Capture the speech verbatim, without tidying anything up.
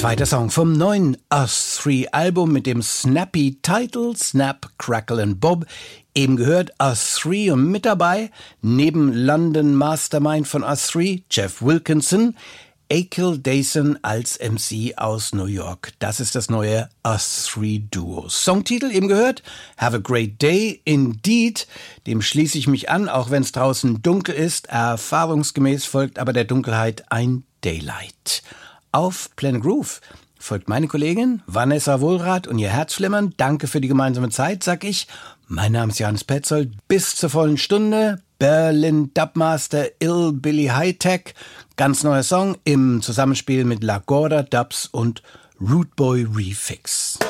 Zweiter Song vom neuen Us Three Album mit dem snappy Title Snap, Crackle and Bob. Eben gehört Us Three und mit dabei, neben London Mastermind von Us Three, Jeff Wilkinson, Akel Dayson als M C aus New York. Das ist das neue Us Three Duo. Songtitel eben gehört, Have a Great Day Indeed. Dem schließe ich mich an, auch wenn es draußen dunkel ist. Erfahrungsgemäß folgt aber der Dunkelheit ein Daylight. Auf Planet Groove folgt meine Kollegin Vanessa Wohlrath und ihr Herzflimmern. Danke für die gemeinsame Zeit, sag ich. Mein Name ist Johannes Petzold. Bis zur vollen Stunde. Berlin Dubmaster Ill Billy Hightech. Ganz neuer Song im Zusammenspiel mit La Gorda Dubs und Root Boy Refix.